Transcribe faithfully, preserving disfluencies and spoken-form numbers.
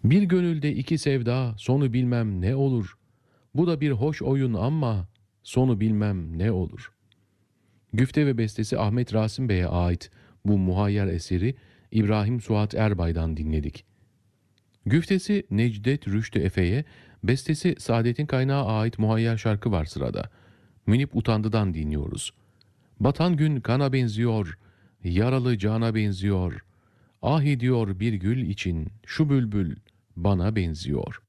Bir gönülde iki sevda, sonu bilmem ne olur. Bu da bir hoş oyun ama sonu bilmem ne olur. Güfte ve bestesi Ahmet Rasim Bey'e ait bu muhayyer eseri İbrahim Suat Erbay'dan dinledik. Güftesi Necdet Rüştü Efe'ye, bestesi Saadet'in Kaynağı'na ait muhayyer şarkı var sırada. Münip Utandı'dan dinliyoruz. Batan gün kana benziyor, yaralı cana benziyor. Ah ediyor bir gül için şu bülbül bana benziyor.